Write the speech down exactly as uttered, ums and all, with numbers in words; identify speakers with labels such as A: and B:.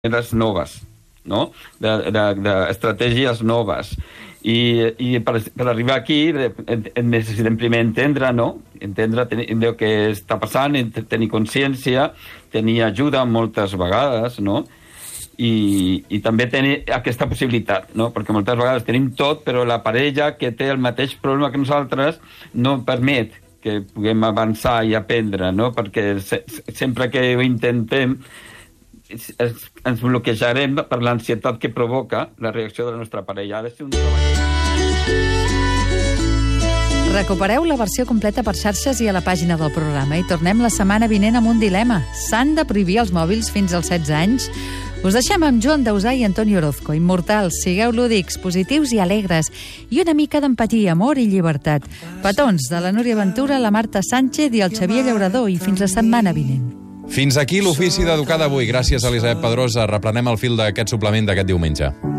A: maneres noves, no? D'estratègies noves. I, i per, per arribar aquí necessitem primer entendre, no? Entendre el que està passant, tenir consciència, tenir ajuda moltes vegades, no? I, i també tenir aquesta possibilitat, no? Perquè moltes vegades tenim tot, però la parella que té el mateix problema que nosaltres no permet que puguem avançar i aprendre, no? Perquè se, sempre que ho intentem ens bloquejarem per l'ansietat que provoca la reacció de la nostra parella. Ha de ser un treball.
B: Recupereu la versió completa per xarxes i a la pàgina del programa i tornem la setmana vinent amb un dilema. S'han de prohibir els mòbils fins als setze anys? Us deixem amb Joan Dausà i Antoni Orozco. Immortals, sigueu lúdics, positius i alegres i una mica d'empatia, amor i llibertat. Petons de la Núria Ventura, la Marta Sánchez i el Xavier Llaurador, i fins la setmana vinent.
C: Fins aquí l'ofici d'educar d'avui. Gràcies a Elisabet Pedrosa. Reprenem el fil d'aquest suplement d'aquest diumenge.